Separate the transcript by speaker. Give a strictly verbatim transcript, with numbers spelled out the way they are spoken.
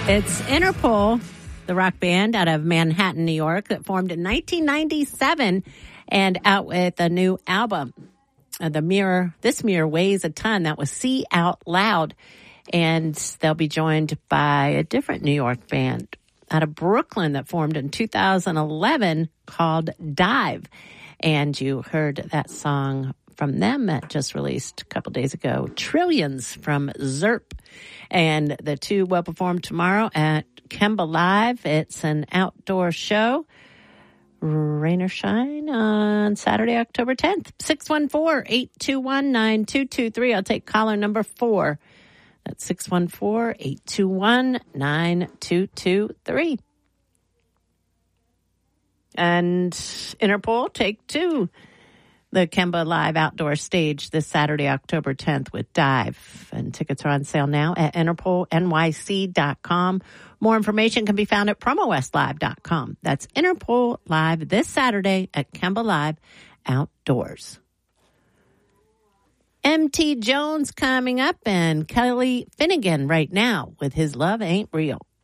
Speaker 1: It's Interpol, the rock band out of Manhattan, New York, that formed in nineteen ninety-seven and out with a new album. Uh, the mirror, this mirror weighs a ton. That was See Out Loud. And they'll be joined by a different New York band out of Brooklyn that formed in two thousand eleven called Dive. And you heard that song from them that just released a couple days ago, Trillions from Zerp. And the two will perform tomorrow at Kemba Live. It's an outdoor show, rain or shine, on Saturday, October tenth. six one four, eight two one, nine two two three. I'll take caller number four. That's six one four, eight two one, nine two two three. And Interpol, take two. The Kemba Live outdoor stage this Saturday, October tenth with Dive. And tickets are on sale now at interpol n y c dot com. More information can be found at promo west live dot com. That's Interpol Live this Saturday at Kemba Live outdoors. M T Jones coming up and Kelly Finnegan right now with His Love Ain't Real.